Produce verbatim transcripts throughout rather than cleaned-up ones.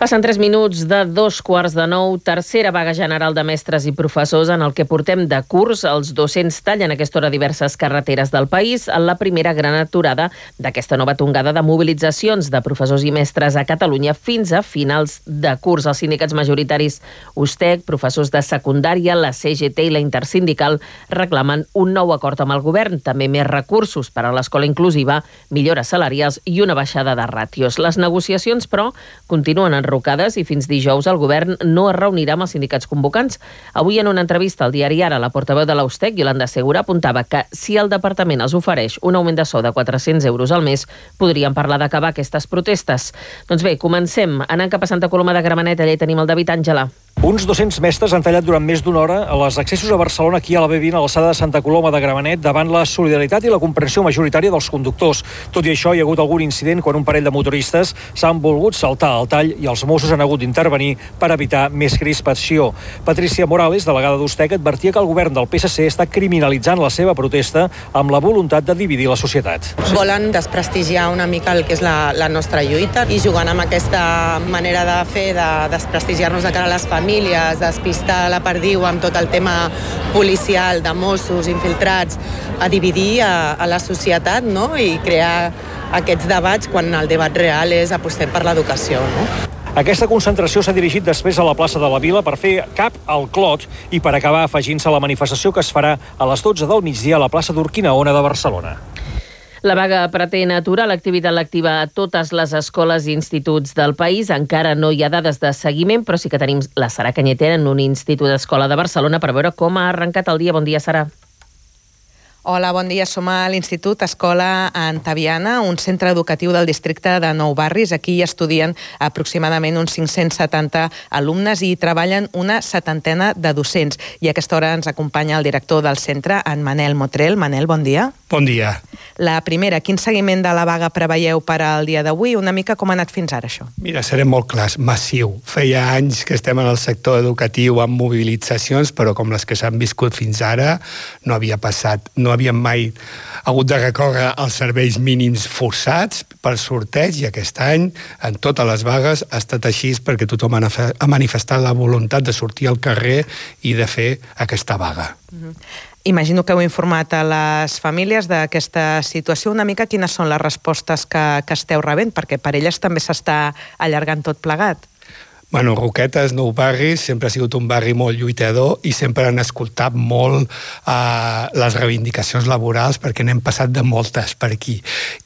Passen tres minuts de dos quarts de nou, tercera vaga general de mestres i professors en el que portem de curs. Els docents tallen a aquesta hora diverses carreteres del país en la primera gran aturada d'aquesta nova tongada de mobilitzacions de professors i mestres a Catalunya fins a finals de curs. Els sindicats majoritaris U S T E C, professors de secundària, la C G T i la Intersindical reclamen un nou acord amb el govern, també més recursos per a l'escola inclusiva, millores salarials i una baixada de ràtios. Les negociacions, però, continuen enrocades i fins dijous el govern no es reunirà amb els sindicats convocants. Avui, en una entrevista al diari Ara, la portaveu de la U S T E C, Yolanda Segura, apuntava que si el departament els ofereix un augment de sou de quatre-cents euros al mes, podrien parlar d'acabar aquestes protestes. Doncs bé, comencem. Anant cap a Santa Coloma de Gramenet, allà hi tenim el David Àngela. Uns dos-cents mestres han tallat durant més d'una hora els accessos a Barcelona aquí a la B vint a l'alçada de Santa Coloma de Gramenet davant la solidaritat i la comprensió majoritària dels conductors. Tot i això, hi ha hagut algun incident quan un parell de motoristes s'han volgut saltar al tall i els Mossos han hagut d'intervenir per evitar més crispació. Patricia Morales, delegada d'U S T E C, advertia que el govern del P S C està criminalitzant la seva protesta amb la voluntat de dividir la societat. Volen desprestigiar una mica el que és la, la nostra lluita i jugant amb aquesta manera de fer, de desprestigiar-nos de cara a les famílies, famílies, despistar la perdiu amb tot el tema policial, de Mossos, infiltrats, a dividir a, a la societat, no? I crear aquests debats quan el debat real és apostem per l'educació, no? Aquesta concentració s'ha dirigit després a la plaça de la Vila per fer cap al Clot i per acabar afegint-se a la manifestació que es farà a les dotze del migdia a la plaça d'Urquinaona de Barcelona. La vaga pretén aturar l'activitat lectiva a totes les escoles i instituts del país. Encara no hi ha dades de seguiment, però sí que tenim la Sara Cañete en un institut d'escola de Barcelona per veure com ha arrencat el dia. Bon dia, Sara. Hola, bon dia. Som a l'Institut Escola Antaviana, un centre educatiu del districte de Nou Barris. Aquí hi estudien aproximadament uns cinc-cents setanta alumnes i hi treballen una setantena de docents. I a aquesta hora ens acompanya el director del centre, en Manel Motrel. Manel, bon dia. Bon dia. La primera, quin seguiment de la vaga preveieu per al dia d'avui? Una mica com ha anat fins ara, això? Mira, serem molt clars, massiu. Feia anys que estem en el sector educatiu amb mobilitzacions, però com les que s'han viscut fins ara, no havia passat, no havíem mai hagut de recórrer als serveis mínims forçats per sorteig, i aquest any, en totes les vagues, ha estat així perquè tothom ha manifestat la voluntat de sortir al carrer i de fer aquesta vaga. Uh-huh. Imagino que heu informat a les famílies d'aquesta situació. Una mica quines són les respostes que, que esteu rebent, perquè per elles també s'està allargant tot plegat. Bueno, Roquetes, Nou Barris, sempre ha sigut un barri molt lluitador i sempre han escoltat molt eh, les reivindicacions laborals perquè n'hem passat de moltes per aquí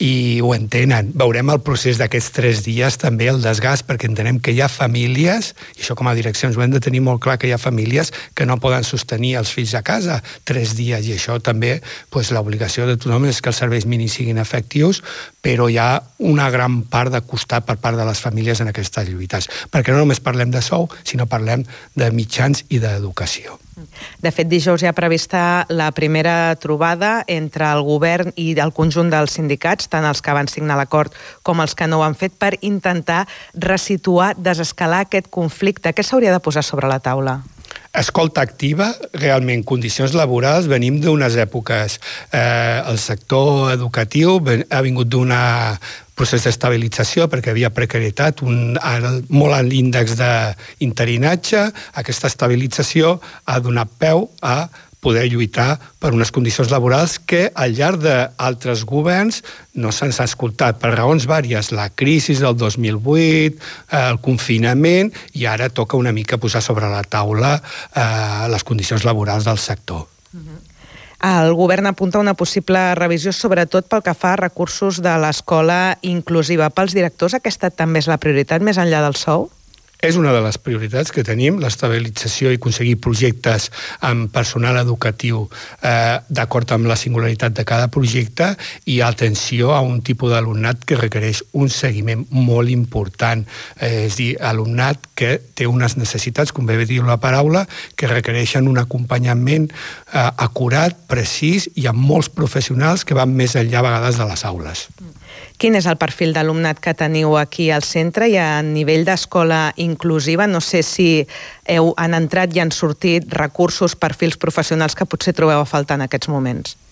i ho entenen. Veurem el procés d'aquests tres dies, també el desgast, perquè entenem que hi ha famílies, i això com a direcció ens ho hem de tenir molt clar, que hi ha famílies que no poden sostenir els fills a casa tres dies, i això també, doncs, l'obligació de tothom és que els serveis mínims siguin efectius, però hi ha una gran part de costat per part de les famílies en aquestes lluites, perquè no només parlem de sou, sinó parlem de mitjans i d'educació. De fet, dijous hi ha prevista la primera trobada entre el govern i el conjunt dels sindicats, tant els que van signar l'acord com els que no ho han fet, per intentar resituar, desescalar aquest conflicte. Què s'hauria de posar sobre la taula? Escolta activa, realment, condicions laborals, venim d'unes èpoques. Eh, el sector educatiu ha vingut d'una procés d'estabilització perquè havia precarietat, un, molt alt índex d'interinatge. Aquesta estabilització ha donat peu a poder lluitar per unes condicions laborals que al llarg d'altres governs no se'ns ha escoltat per raons vàries, la crisi del dos mil vuit, el confinament, i ara toca una mica posar sobre la taula eh, les condicions laborals del sector. Uh-huh. El govern apunta una possible revisió, sobretot pel que fa a recursos de l'escola inclusiva. Pels directors, aquesta també és la prioritat, més enllà del sou? És una de les prioritats que tenim, l'estabilització i aconseguir projectes amb personal educatiu eh, d'acord amb la singularitat de cada projecte, i atenció a un tipus d'alumnat que requereix un seguiment molt important. Eh, és a dir, alumnat que té unes necessitats, com bé diu la paraula, que requereixen un acompanyament eh, acurat, precís, i amb molts professionals que van més enllà a vegades de les aules. Quin és el perfil d'alumnat que teniu aquí al centre i a nivell d'escola inclusiva? No sé si heu, han entrat i han sortit recursos, perfils professionals que potser trobeu a faltar en aquests moments.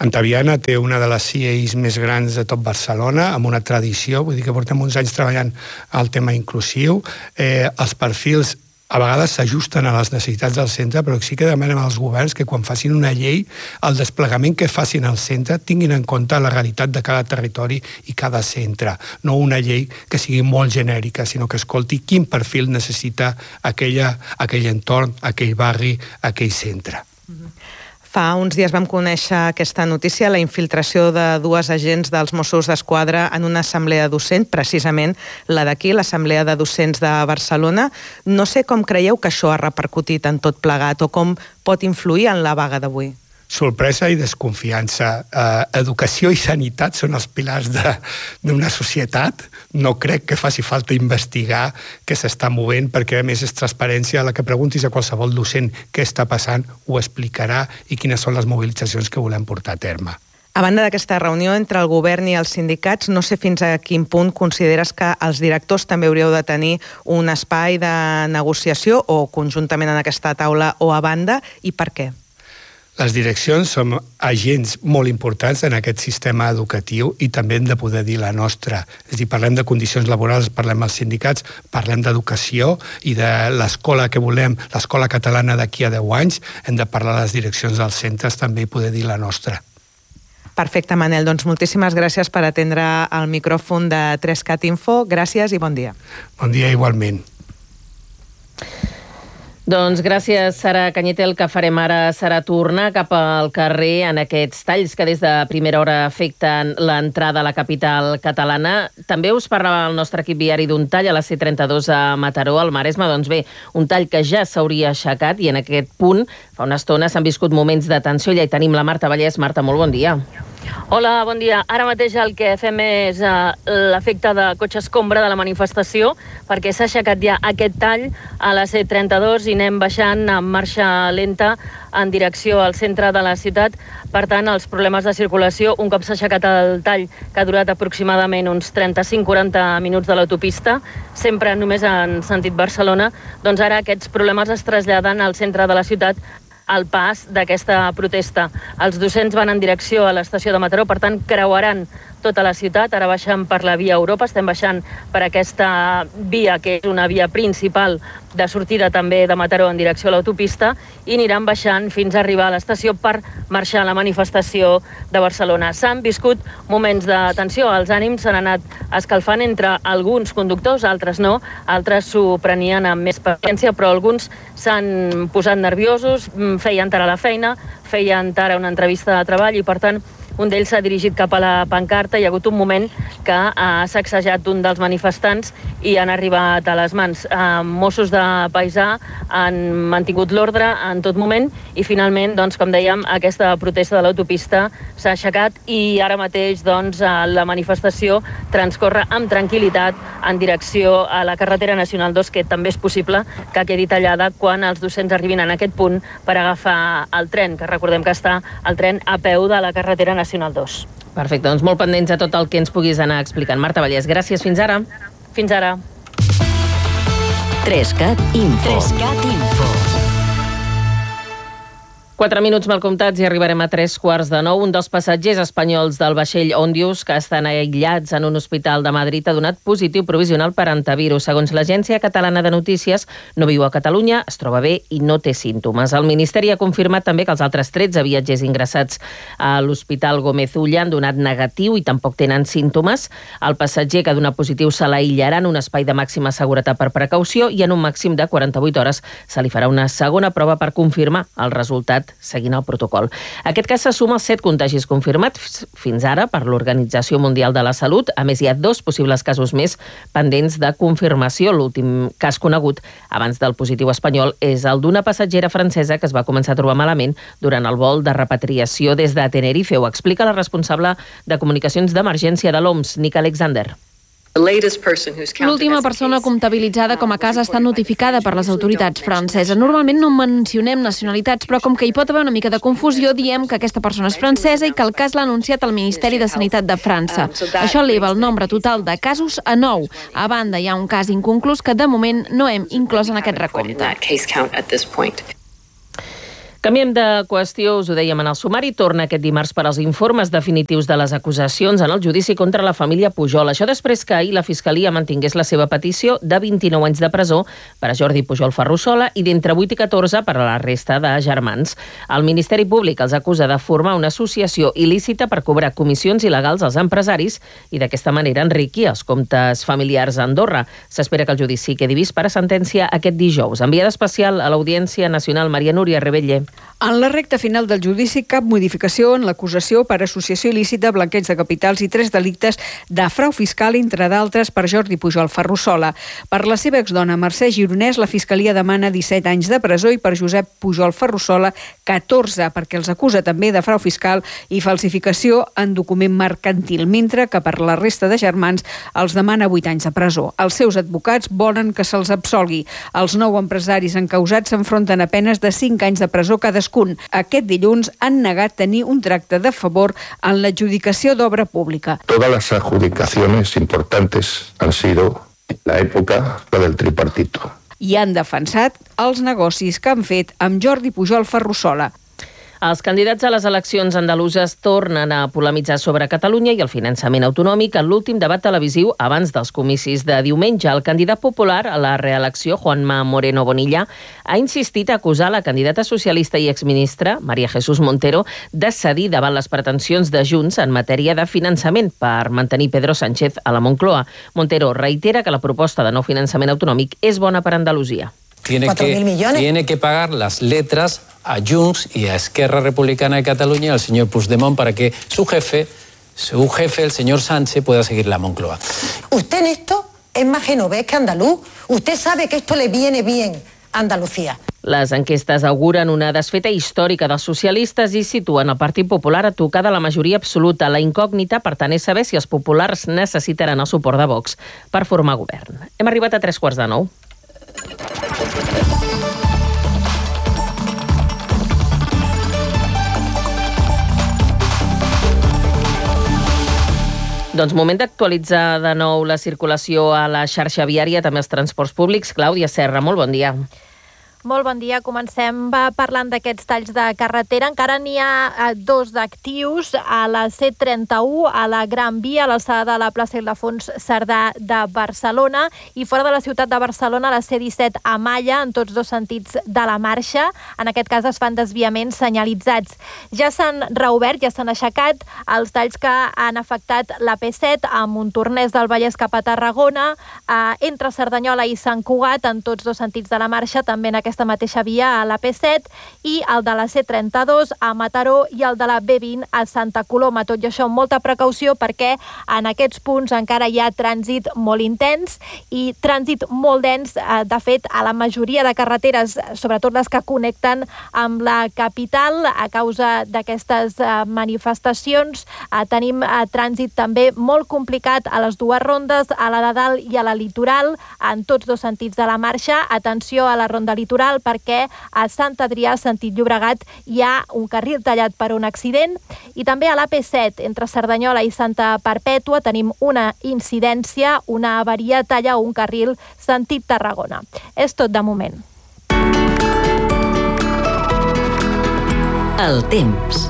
Antaviana té una de les C I As més grans de tot Barcelona, amb una tradició, vull dir que portem uns anys treballant al tema inclusiu. Eh, els perfils a vegades s'ajusten a les necessitats del centre, però sí que demanem als governs que quan facin una llei, el desplegament que facin al centre tinguin en compte la realitat de cada territori i cada centre. No una llei que sigui molt genèrica, sinó que escolti quin perfil necessita aquella, aquell entorn, aquell barri, aquell centre. Fa uns dies vam conèixer aquesta notícia, la infiltració de dues agents dels Mossos d'Esquadra en una assemblea docent, precisament la d'aquí, l'Assemblea de Docents de Barcelona. No sé com creieu que això ha repercutit en tot plegat o com pot influir en la vaga d'avui. Sorpresa i desconfiança. Eh, educació i sanitat són els pilars d'una societat. No crec que faci falta investigar què s'està movent, perquè a més és transparència. A la que preguntis a qualsevol docent què està passant, ho explicarà i quines són les mobilitzacions que volem portar a terme. A banda d'aquesta reunió entre el govern i els sindicats, no sé fins a quin punt consideres que els directors també hauríeu de tenir un espai de negociació o conjuntament en aquesta taula o a banda, i per què? Les direccions som agents molt importants en aquest sistema educatiu i també hem de poder dir la nostra. És a dir, parlem de condicions laborals, parlem dels sindicats, parlem d'educació i de l'escola que volem, l'escola catalana d'aquí a deu anys, hem de parlar de les direccions dels centres també i poder dir la nostra. Perfecte, Manel. Doncs moltíssimes gràcies per atendre el micròfon de tres cat Info. Gràcies i bon dia. Bon dia igualment. Doncs gràcies, Sara Canyete. El que farem ara serà tornar cap al carrer en aquests talls que des de primera hora afecten l'entrada a la capital catalana. També us parlava el nostre equip viari d'un tall a la C trenta-dos a Mataró, al Maresme. Doncs bé, un tall que ja s'hauria aixecat i en aquest punt fa una estona s'han viscut moments de tensió. Allà hi tenim la Marta Vallès. Marta, molt bon dia. Hola, bon dia. Ara mateix el que fem és uh, l'efecte de cotxe escombra de la manifestació, perquè s'ha aixecat ja aquest tall a la C trenta-dos i anem baixant amb marxa lenta en direcció al centre de la ciutat. Per tant, els problemes de circulació, un cop s'ha aixecat el tall, que ha durat aproximadament uns trenta-cinc a quaranta minuts de l'autopista, sempre només en sentit Barcelona, doncs ara aquests problemes es traslladen al centre de la ciutat al pas d'aquesta protesta. Els docents van en direcció a l'estació de Mataró, per tant, creuaran tota la ciutat. Ara baixem per la via Europa, estem baixant per aquesta via, que és una via principal de sortida també de Mataró en direcció a l'autopista, i aniran baixant fins a arribar a l'estació per marxar a la manifestació de Barcelona. S'han viscut moments de tensió, els ànims s'han anat escalfant entre alguns conductors, altres no, altres s'ho prenien amb més paciència, però alguns s'han posat nerviosos, feien tard a la feina, feien tard a una entrevista de treball i, per tant, un d'ells s'ha dirigit cap a la pancarta. Hi ha hagut un moment que ha sacsejat un dels manifestants i han arribat a les mans. Eh, Mossos de paisà han mantingut l'ordre en tot moment i finalment, doncs, com dèiem, aquesta protesta de l'autopista s'ha aixecat i ara mateix doncs, la manifestació transcorre amb tranquil·litat en direcció a la carretera nacional dos, que també és possible que quedi tallada quan els docents arribin en aquest punt per agafar el tren, que recordem que està el tren a peu de la carretera nacional dos. Perfecte, doncs molt pendents de tot el que ens puguis anar explicant. Marta Vallès, gràcies, fins ara. Fins ara. tres cat Info. tres cat Info. Quatre minuts mal comptats i arribarem a tres quarts de nou. Un dels passatgers espanyols del vaixell Òndius, que estan aïllats en un hospital de Madrid, ha donat positiu provisional per antivirus. Segons l'Agència Catalana de Notícies, no viu a Catalunya, es troba bé i no té símptomes. El Ministeri ha confirmat també que els altres tretze viatgers ingressats a l'Hospital Gómez Ulla han donat negatiu i tampoc tenen símptomes. El passatger que ha donat positiu se l'aïllarà en un espai de màxima seguretat per precaució i en un màxim de quaranta-vuit hores se li farà una segona prova per confirmar el resultat seguint el protocol. Aquest cas se suma als set contagis confirmats fins ara per l'Organització Mundial de la Salut. A més, hi ha dos possibles casos més pendents de confirmació. L'últim cas conegut abans del positiu espanyol és el d'una passatgera francesa que es va començar a trobar malament durant el vol de repatriació des de Tenerife. Ho explica la responsable de comunicacions d'emergència de l'O M S, Nika Alexander. L'última persona comptabilitzada com a cas ha estat notificada per les autoritats franceses. Normalment no mencionem nacionalitats, però com que hi pot haver una mica de confusió, diem que aquesta persona és francesa i que el cas l'ha anunciat el Ministeri de Sanitat de França. Això eleva el nombre total de casos a nou. A banda, hi ha un cas inconclús que de moment no hem inclòs en aquest recompte. Canviem de qüestió, us ho dèiem en el sumari, torna aquest dimarts per als informes definitius de les acusacions en el judici contra la família Pujol. Això després que ahir la Fiscalia mantingués la seva petició de vint-i-nou anys de presó per a Jordi Pujol Ferrusola i d'entre vuit i catorze per a la resta de germans. El Ministeri Públic els acusa de formar una associació il·lícita per cobrar comissions il·legals als empresaris i d'aquesta manera enriquir els comptes familiars a Andorra. S'espera que el judici quedi vist per a sentència aquest dijous. Enviada especial a l'Audiència Nacional, Maria Núria Rebelle. En la recta final del judici, cap modificació en l'acusació per associació il·lícita, blanqueig de capitals i tres delictes de frau fiscal, entre d'altres, per Jordi Pujol Ferrusola. Per la seva exdona Mercè Gironès, la Fiscalia demana disset anys de presó i per Josep Pujol Ferrusola catorze, perquè els acusa també de frau fiscal i falsificació en document mercantil, mentre que per la resta de germans els demana vuit anys de presó. Els seus advocats volen que se'ls absolgui. Els nou empresaris encausats s'enfronten a penes de cinc anys de presó cadascun. Aquest dilluns han negat tenir un tracte de favor en l'adjudicació d'obra pública. Todas las adjudicaciones importantes han sido la època del tripartito. I han defensat els negocis que han fet amb Jordi Pujol Ferrusola. Els candidats a les eleccions andaluses tornen a polemitzar sobre Catalunya i el finançament autonòmic en l'últim debat televisiu abans dels comicis de diumenge. El candidat popular a la reelecció, Juanma Moreno Bonilla, ha insistit a acusar la candidata socialista i exministra, María Jesús Montero, de cedir davant les pretensions de Junts en matèria de finançament per mantenir Pedro Sánchez a la Moncloa. Montero reitera que la proposta de nou finançament autonòmic és bona per Andalusia. Tiene que, tiene que pagar las letras a Junts y a Esquerra Republicana de Cataluña, al señor Puigdemont, para que su jefe, su jefe, el señor Sánchez, pueda seguir la Moncloa. Usted en esto es más genovés que andaluz. Usted sabe que esto le viene bien a Andalucía. Les enquestes auguren una desfeta històrica dels socialistes i situen el Partit Popular a tocar de la majoria absoluta. La incògnita, per tant, és saber si els populars necessitaran el suport de Vox per formar govern. Hem arribat a tres quarts de nou. Doncs moment d'actualitzar de nou la circulació a la xarxa viària, també els transports públics. Clàudia Serra, molt bon dia. Molt bon dia. Comencem parlant d'aquests talls de carretera. Encara n'hi ha dos d'actius a la C trenta-u, a la Gran Via, a l'alçada de la plaça Ildefons Cerdà de Barcelona, i fora de la ciutat de Barcelona, a la C disset a Malla, en tots dos sentits de la marxa. En aquest cas es fan desviaments senyalitzats. Ja s'han reobert, ja s'han aixecat els talls que han afectat la P set a Montornès del Vallès cap a Tarragona, entre Cerdanyola i Sant Cugat, en tots dos sentits de la marxa, també en aquesta aquesta mateixa via a la P set, i el de la C trenta-dos a Mataró i el de la B vint a Santa Coloma. Tot i això, amb molta precaució, perquè en aquests punts encara hi ha trànsit molt intens i trànsit molt dens, de fet, a la majoria de carreteres, sobretot les que connecten amb la capital. A causa d'aquestes manifestacions tenim trànsit també molt complicat a les dues rondes, a la de dalt i a la litoral, en tots dos sentits de la marxa. Atenció a la ronda litoral, perquè a Sant Adrià, sentit Llobregat, hi ha un carril tallat per un accident, i també a la P set, entre Cerdanyola i Santa Perpètua, tenim una incidència, una avaria talla un carril sentit Tarragona. És tot de moment. El temps.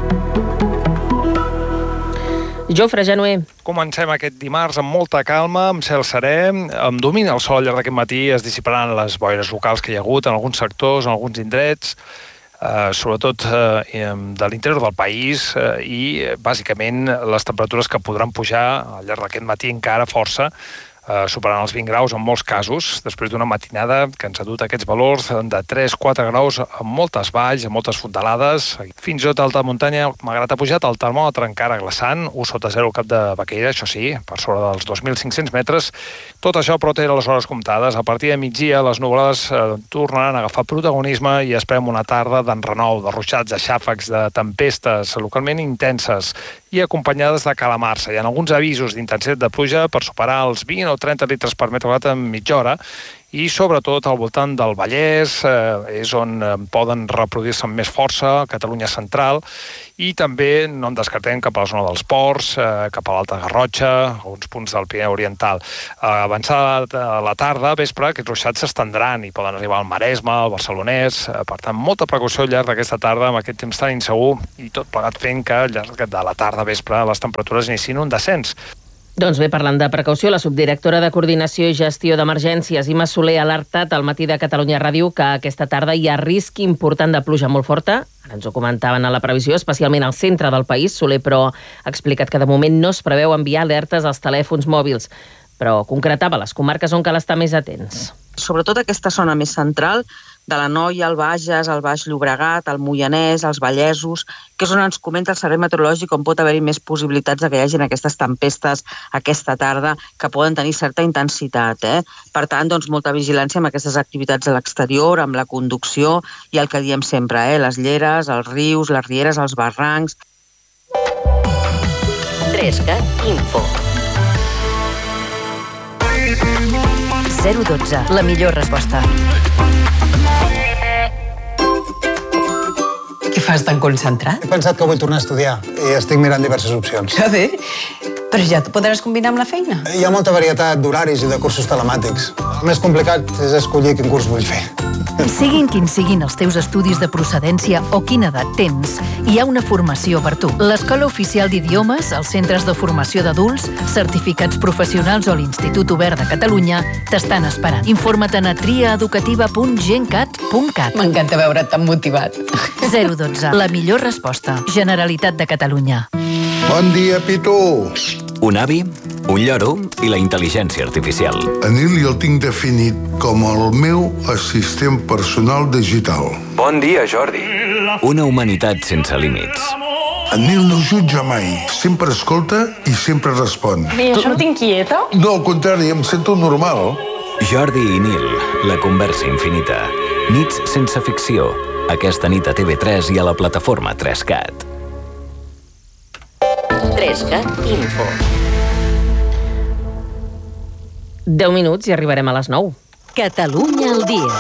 Jofre Genuer. Comencem aquest dimarts amb molta calma, amb cel serè, amb domini el sol al llarg d'aquest matí, es dissiparan les boires locals que hi ha hagut en alguns sectors, en alguns indrets, eh, sobretot eh, de l'interior del país, eh, i bàsicament les temperatures que podran pujar al llarg d'aquest matí encara força, eh, superant els vint graus en molts casos, després d'una matinada que ens ha dut aquests valors de tres a quatre graus amb moltes valls, amb moltes fondalades. Fins i tot a alta muntanya, malgrat ha pujat el termòmetre encara glaçant, u sota zero al Cap de Baqueira, això sí, per sobre dels dos mil cinc-cents metres. Tot això, però, té les hores comptades. A partir de migdia, les nuvolades eh, tornaran a agafar protagonisme i esperem una tarda d'enrenou, de ruixats, de xàfecs, de tempestes localment intenses i acompanyades de calamarsa. Hi ha alguns avisos d'intensitat de pluja per superar els vint o trenta litres per metre quadrat en mitja hora, i sobretot al voltant del Vallès, eh, és on eh, poden reproduir-se amb més força, Catalunya central, i també no en descartem cap a la zona dels ports, eh, cap a l'Alta Garrotxa, alguns punts del Pirineu Oriental. Eh, avançada la tarda, vespre, aquests ruixats s'estendran i poden arribar al Maresme, al Barcelonès, eh, per tant, molta precaució al llarg d'aquesta tarda amb aquest temps tan insegur i tot plegat fent que al llarg de la tarda, vespre, les temperatures inicien un descens. Doncs bé, parlant de precaució, la subdirectora de Coordinació i Gestió d'Emergències, Imma Soler, ha alertat al matí de Catalunya Ràdio que aquesta tarda hi ha risc important de pluja molt forta. Ara ens ho comentaven a la previsió, especialment al centre del país. Soler, però, ha explicat que de moment no es preveu enviar alertes als telèfons mòbils, però concretava les comarques on cal estar més atents. Sobretot aquesta zona més central, de l'Anoia, el Bages, el Baix Llobregat, el Moianès, els Vallesos, que és on ens comenta el Servei Meteorològic on pot haver-hi més possibilitats de que hi hagin aquestes tempestes aquesta tarda que poden tenir certa intensitat. Eh? Per tant, doncs, molta vigilància amb aquestes activitats a l'exterior, amb la conducció i el que diem sempre, eh? les lleres, els rius, les rieres, els barrancs. Trescat Info. zero dotze, la millor resposta. Què fas tan concentrat? He pensat que vull tornar a estudiar i estic mirant diverses opcions. Que bé, però ja t'ho podràs combinar amb la feina. Hi ha molta varietat d'horaris i de cursos telemàtics. El més complicat és escollir quin curs vull fer. Siguin quins siguin els teus estudis de procedència o quina edat tens, hi ha una formació per tu. L'Escola Oficial d'Idiomes, els centres de formació d'adults, certificats professionals o l'Institut Obert de Catalunya t'estan esperant. Informa't a triaeducativa punt gencat punt cat. M'encanta veure't tan motivat. zero dotze, la millor resposta. Generalitat de Catalunya. Bon dia, Pitu. Un avi, un lloro i la intel·ligència artificial. En Nil jo el tinc definit com el meu assistent personal digital. Bon dia, Jordi. Una humanitat sense límits. En Nil no jutja mai, sempre escolta i sempre respon. Bé, això no t'inquieta? No, al contrari, em sento normal. Jordi i Nil, la conversa infinita. Nits sense ficció. Aquesta nit a T V tres i a la plataforma tres cat. Trescat Info. deu minuts i arribarem a les nou. Catalunya al dia.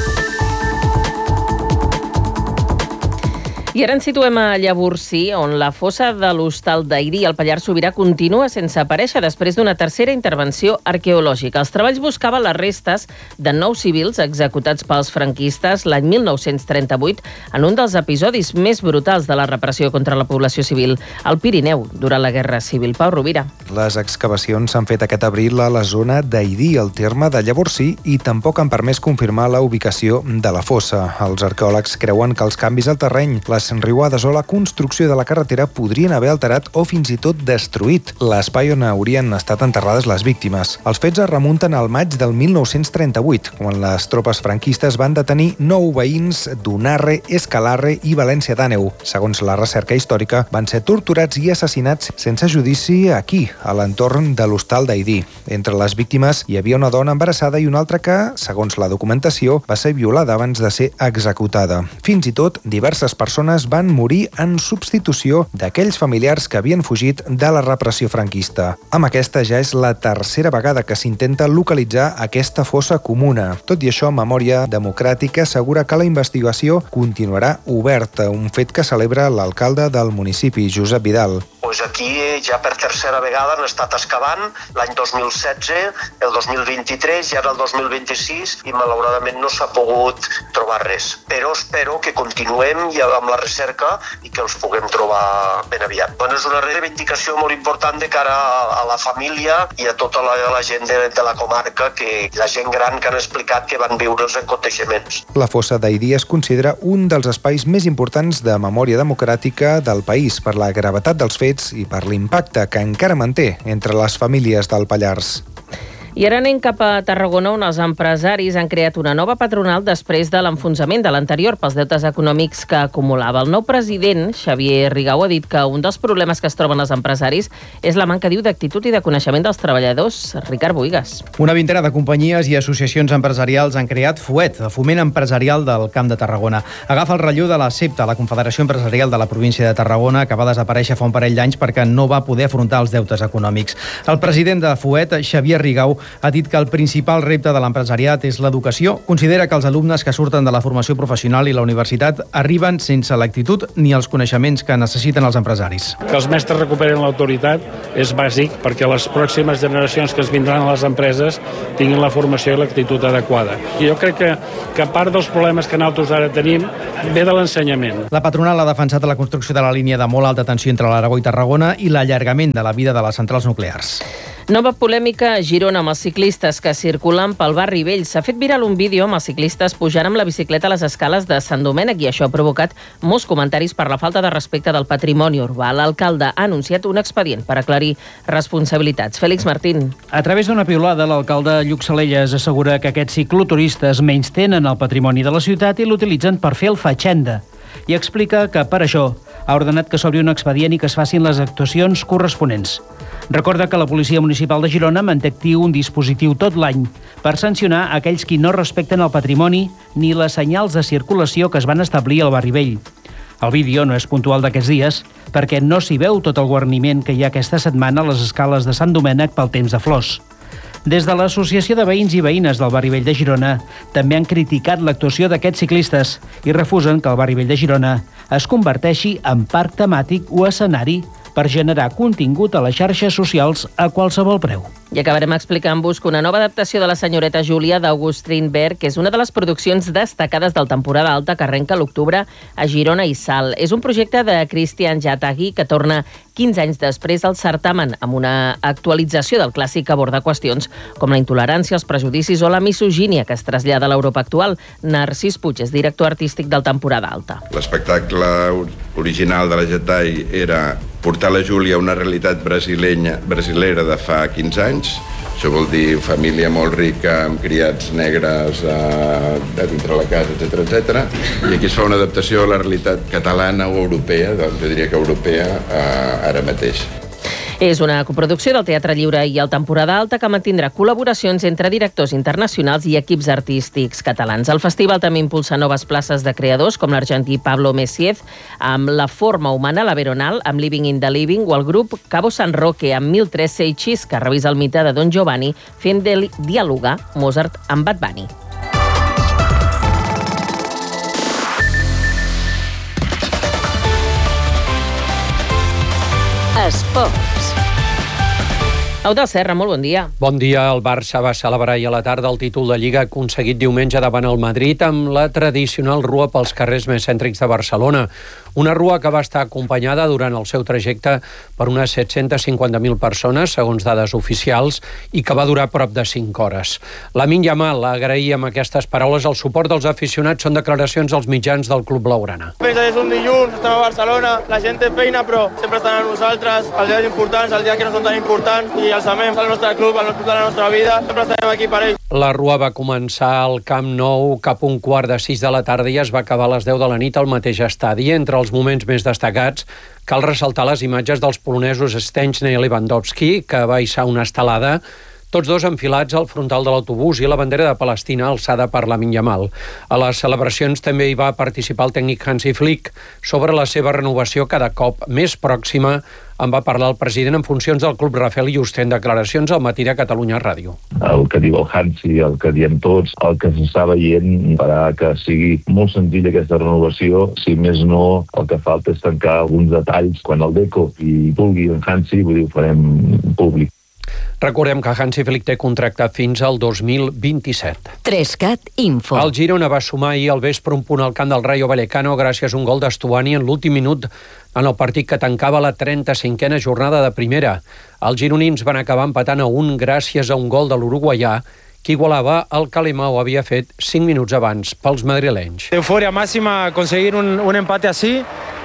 I ara ens situem a Llavorsí, on la fossa de l'Hostal d'Aidí al Pallars Sobirà continua sense aparèixer després d'una tercera intervenció arqueològica. Els treballs buscaven les restes de nou civils executats pels franquistes l'any mil nou-cents trenta-vuit en un dels episodis més brutals de la repressió contra la població civil al Pirineu durant la Guerra Civil. Pau Rovira. Les excavacions s'han fet aquest abril a la zona d'Aidí, al terme de Llavorsí, i tampoc han permès confirmar la ubicació de la fossa. Els arqueòlegs creuen que els canvis al terreny, les riuades o la construcció de la carretera podrien haver alterat o fins i tot destruït l'espai on haurien estat enterrades les víctimes. Els fets es remunten al maig del mil nou-cents trenta-vuit, quan les tropes franquistes van detenir nou veïns d'Unarre, Escalarre i València d'Àneu. Segons la recerca històrica, van ser torturats i assassinats sense judici aquí, a l'entorn de l'Hostal d'Aidí. Entre les víctimes hi havia una dona embarassada i una altra que, segons la documentació, va ser violada abans de ser executada. Fins i tot, diverses persones van morir en substitució d'aquells familiars que havien fugit de la repressió franquista. Amb aquesta ja és la tercera vegada que s'intenta localitzar aquesta fossa comuna. Tot i això, Memòria Democràtica assegura que la investigació continuarà oberta, un fet que celebra l'alcalde del municipi, Josep Vidal. Pues aquí ja per tercera vegada han estat excavant l'any dos mil setze, el dos mil vint-i-tres i ara el dos mil vint-i-sis i malauradament no s'ha pogut trobar res. Però espero que continuem ja amb la recerca i que els puguem trobar ben aviat. Bueno, és una reivindicació molt important de cara a la família i a tota la, la gent de, de la comarca, que la gent gran que han explicat que van viure els aconteixements. La fossa d'Aidí es considera un dels espais més importants de memòria democràtica del país per la gravetat dels fets i per l'impacte que encara manté entre les famílies del Pallars. I ara anem cap a Tarragona, on els empresaris han creat una nova patronal després de l'enfonsament de l'anterior pels deutes econòmics que acumulava. El nou president, Xavier Rigau, ha dit que un dels problemes que es troben els empresaris és la manca, diu, d'actitud i de coneixement dels treballadors. Ricard Boigas. Una vintena de companyies i associacions empresarials han creat FUET, el Foment Empresarial del Camp de Tarragona. Agafa el relleu de la CEPTA, la Confederació Empresarial de la província de Tarragona, que va desaparèixer fa un parell d'anys perquè no va poder afrontar els deutes econòmics. El president de FUET, Xavier Rigau, ha dit que el principal repte de l'empresariat és l'educació. Considera que els alumnes que surten de la formació professional i la universitat arriben sense l'actitud ni els coneixements que necessiten els empresaris. Que els mestres recuperen l'autoritat és bàsic perquè les pròximes generacions que es vindran a les empreses tinguin la formació i l'actitud adequada. I jo crec que, que part dels problemes que nosaltres ara tenim ve de l'ensenyament. La patronal ha defensat la construcció de la línia de molt alta tensió entre l'Aragó i Tarragona i l'allargament de la vida de les centrals nuclears. Nova polèmica a Girona amb els ciclistes que circulen pel barri vell. S'ha fet viral un vídeo amb els ciclistes pujant amb la bicicleta a les escales de Sant Domènec i això ha provocat molts comentaris per la falta de respecte del patrimoni urbà. L'alcalde ha anunciat un expedient per aclarir responsabilitats. Fèlix Martín. A través d'una piulada, l'alcalde Lluc Salelles assegura que aquests cicloturistes menystenen el patrimoni de la ciutat i l'utilitzen per fer el fatxenda. I explica que, per això, ha ordenat que s'obri un expedient i que es facin les actuacions corresponents. Recorda que la Policia Municipal de Girona manté actiu un dispositiu tot l'any per sancionar aquells qui no respecten el patrimoni ni les senyals de circulació que es van establir al barri vell. El vídeo no és puntual d'aquests dies perquè no s'hi veu tot el guarniment que hi ha aquesta setmana a les escales de Sant Domènec pel temps de flors. Des de l'Associació de Veïns i Veïnes del Barri Vell de Girona també han criticat l'actuació d'aquests ciclistes i refusen que el Barri Vell de Girona es converteixi en parc temàtic o escenari per generar contingut a les xarxes socials a qualsevol preu. I acabarem explicant-vos que una nova adaptació de La senyoreta Júlia d'August Strindberg, que és una de les produccions destacades del temporada alta que arrenca a l'octubre a Girona i Salt. És un projecte de Christian Jatagi que torna quinze anys després al certamen amb una actualització del clàssic que aborda qüestions com la intolerància, els prejudicis o la misogínia que es trasllada a l'Europa actual. Narcís Puig és director artístic del temporada alta. L'espectacle original de la Jatagi era portar la Júlia a una realitat brasilenya, brasilera de fa quinze anys. Això vol dir família molt rica, amb criats negres eh, de dintre la casa, etcètera, etcètera. I aquí es fa una adaptació a la realitat catalana o europea, doncs jo diria que europea eh, ara mateix. És una coproducció del Teatre Lliure i el Temporada Alta que mantindrà col·laboracions entre directors internacionals i equips artístics catalans. El festival també impulsa noves places de creadors com l'argentí Pablo Messiez amb La forma humana, la Veronal, amb Living in the Living, o el grup Cabo San Roque amb mil tres Seichis, que revisa el mite de Don Giovanni fent dialogar Mozart amb Bad Bunny. Esports. Eudald Serra, molt bon dia. Bon dia. El Barça va celebrar ahir a la tarda el títol de Lliga aconseguit diumenge davant el Madrid amb la tradicional rua pels carrers més cèntrics de Barcelona. Una rua que va estar acompanyada durant el seu trajecte per unes set-centes cinquanta mil persones, segons dades oficials, i que va durar prop de cinc hores. Lamine Yamal agraïa amb aquestes paraules el suport dels aficionats. Són declaracions als mitjans del Club Blaugrana. És un dilluns, estem a Barcelona, la gent té feina, però sempre estan amb nosaltres, els dies importants, els dies que no són tan importants, i els amem al nostre club, al club de la nostra vida, sempre estarem aquí per ells. La rua va començar al Camp Nou cap un quart de sis de la tarda i es va acabar a les deu de la nit al mateix estadi. Entre els moments més destacats cal ressaltar les imatges dels polonesos Szczęsny i Lewandowski, que va hissar una estelada, tots dos enfilats al frontal de l'autobús, i la bandera de Palestina alçada per Lamine Yamal. A les celebracions també hi va participar el tècnic Hansi Flick. Sobre la seva renovació cada cop més pròxima en va parlar el president en funcions del club, Rafael Yuste, en declaracions al matí de Catalunya Ràdio. El que diu el Hansi, el que diem tots, el que s'està veient farà que sigui molt senzilla aquesta renovació. Si més no, el que falta és tancar alguns detalls. Quan el Deco i vulgui en Hansi, vull dir, ho farem públic. Recordem que Hansi Flick té contractat fins al dos mil vint-i-set. Trescat Info. El Girona va sumar ahir al vespre un punt al camp del Rayo Vallecano gràcies a un gol d'Estuani en l'últim minut en el partit que tancava la trenta-cinquena jornada de primera. Els gironins van acabar empatant a un gràcies a un gol de l'uruguaià que igualava el que Alemão havia fet cinc minuts abans pels madrilenys. Euforia máxima conseguir un, un empate así,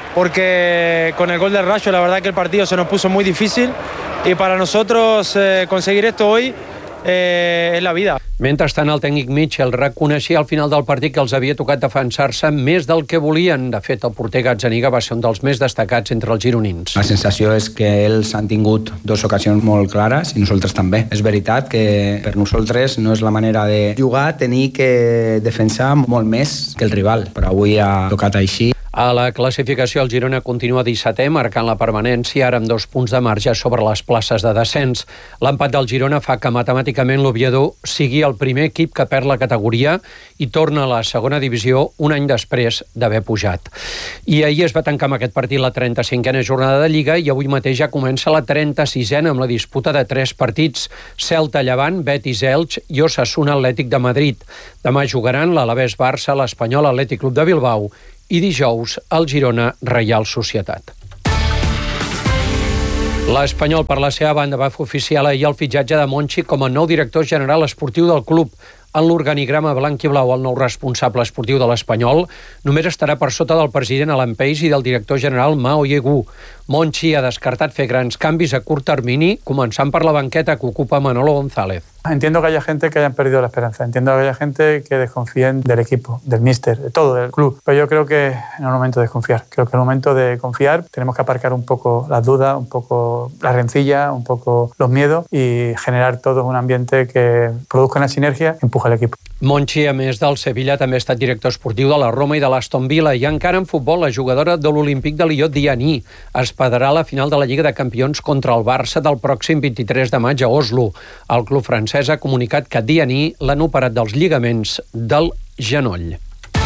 porque con el gol del Rayo la verdad que el partido se nos puso muy difícil y para nosotros eh, conseguir esto hoy eh, és la vida. Mentrestant, el tècnic Mitchell reconeixia al final del partit que els havia tocat defensar-se més del que volien. De fet, el porter Gazzaniga va ser un dels més destacats entre els gironins. La sensació és que ells han tingut dues ocasions molt clares i nosaltres també. És veritat que per nosaltres no és la manera de jugar, tenir que defensar molt més que el rival, però avui ha tocat així. A la classificació, el Girona continua dissetè, marcant la permanència, ara amb dos punts de marge sobre les places de descens. L'empat del Girona fa que matemàticament l'Oviedo sigui el primer equip que perd la categoria i torna a la segona divisió un any després d'haver pujat. I ahir es va tancar amb aquest partit la trenta-cinquena jornada de Lliga i avui mateix ja comença la trenta-sisena amb la disputa de tres partits: Celta, Llevant, Betis, Elx i Osasuna, Atlètic de Madrid. Demà jugaran l'Alavés, Barça, l'Espanyol, Atlètic Club de Bilbao i dijous el Girona, Reial Societat. L'Espanyol, per la seva banda, va fer oficial ahir el fitxatge de Monchi com a nou director general esportiu del club. En l'organigrama blanc i blau, el nou responsable esportiu de l'Espanyol només estarà per sota del president Alan Pace i del director general Mao Yegu. Monchi ha descartat fer grans canvis a curt termini, començant per la banqueta que ocupa Manolo González. Entiendo que haya gente que hayan perdido la esperanza, entiendo que haya gente que desconfíen del equipo, del míster, de todo, del club. Pero yo creo que no es el momento de desconfiar. Creo que es el momento de confiar. Tenemos que aparcar un poco las dudas, un poco la rencilla, un poco los miedos y generar todo un ambiente que produzca una sinergia y empuje al equipo. Monchi, a més del Sevilla, també ha estat director esportiu de la Roma i de l'Aston Villa. I encara en futbol, la jugadora de l'Olímpic de Lió, Diani, espadarà la final de la Lliga de Campions contra el Barça del pròxim vint-i-tres de maig a Oslo. El club francès ha comunicat que Diani l'han operat dels lligaments del genoll.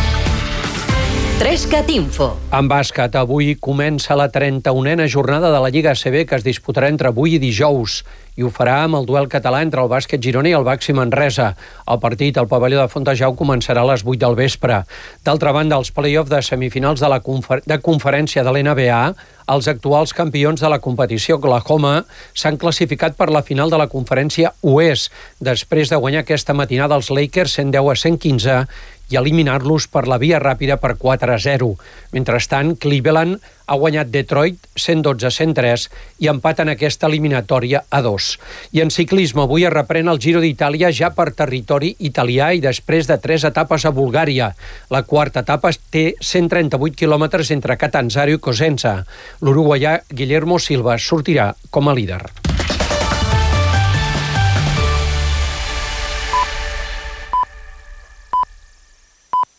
Trescat Info. En bàsquet, avui comença la trenta-unena jornada de la Lliga A C B, que es disputarà entre avui i dijous, i ho farà amb el duel català entre el bàsquet Girona i el Baxi Manresa. El partit al pavelló de Fontejau començarà a les vuit del vespre. D'altra banda, els play-offs de semifinals de la confer- de conferència de l'N B A, els actuals campions de la competició, Oklahoma, s'han classificat per la final de la conferència Oest, després de guanyar aquesta matinada els Lakers cent deu a cent quinze i eliminar-los per la via ràpida per quatre a zero. Mentrestant, Cleveland ha guanyat Detroit cent dotze a cent tres i empat en aquesta eliminatòria a dos. I en ciclisme, avui es reprèn el Giro d'Itàlia ja per territori italià i després de tres etapes a Bulgària. La quarta etapa té cent trenta-vuit quilòmetres entre Catanzaro i Cosenza. L'uruguaià Guillermo Silva sortirà com a líder.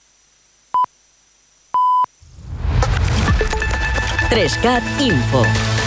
Trescat Info.